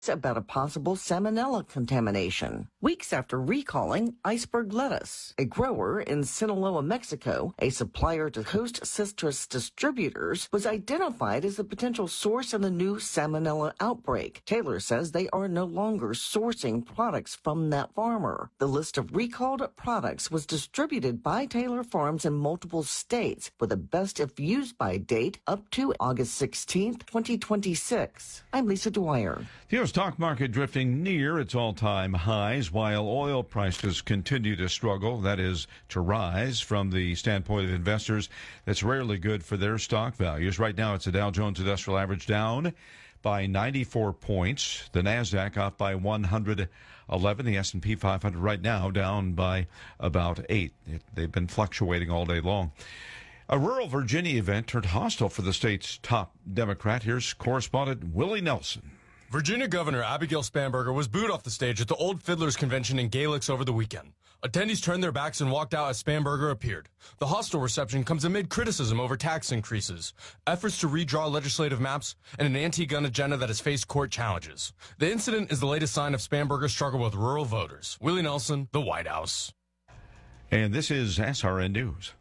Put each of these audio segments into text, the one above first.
about a possible salmonella contamination. Weeks after recalling iceberg lettuce, a grower in Sinaloa, Mexico, a supplier to Host Citrus Distributors, was identified as a potential source in the new salmonella outbreak. Taylor says they are no longer sourcing products from that farmer. The list of recalled products was distributed by Taylor Farms in multiple states with a best if used by date up to August 16th, 2026. I'm Lisa Dwyer. The U.S. stock market drifting near its all-time highs while oil prices continue to struggle, that is, to rise. From the standpoint of investors, that's rarely good for their stock values. Right now, it's the Dow Jones Industrial Average down by 94 points. The NASDAQ up by 111. The S&P 500 right now down by about 8. They've been fluctuating all day long. A rural Virginia event turned hostile for the state's top Democrat. Here's correspondent Willie Nelson. Virginia Governor Abigail Spanberger was booed off the stage at the Old Fiddlers Convention in Galix over the weekend. Attendees turned their backs and walked out as Spanberger appeared. The hostile reception comes amid criticism over tax increases, efforts to redraw legislative maps, and an anti-gun agenda that has faced court challenges. The incident is the latest sign of Spanberger's struggle with rural voters. Willie Nelson, the White House. And this is SRN News.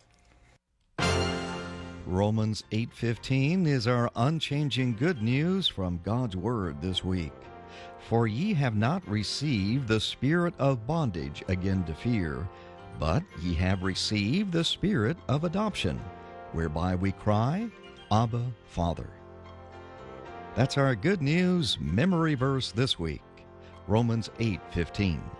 Romans 8:15 is our unchanging good news from God's Word this week. For ye have not received the spirit of bondage again to fear, but ye have received the spirit of adoption, whereby we cry, Abba, Father. That's our good news memory verse this week, Romans 8:15.